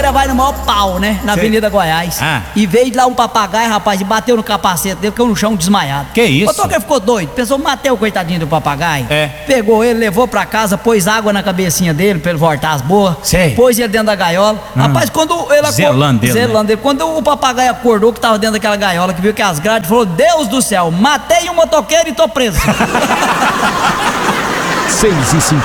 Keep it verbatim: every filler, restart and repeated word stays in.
motoqueira vai no maior pau, né? Na Sei. Avenida Goiás. Ah. E veio de lá um papagaio, rapaz, e bateu no capacete dele, caiu no chão desmaiado. Que isso? O motoqueiro ficou doido. Pensou, matei o coitadinho do papagaio. É. Pegou ele, levou pra casa, pôs água na cabecinha dele pra ele voltar as boas. Sei. Pôs ele dentro da gaiola. Hum. Rapaz, quando ele acordou. Zelando ele, Zelando ele. Quando o papagaio acordou, que tava dentro daquela gaiola, que viu que as grades, falou: Deus do céu, matei um motoqueiro e tô preso. seis e cinquenta.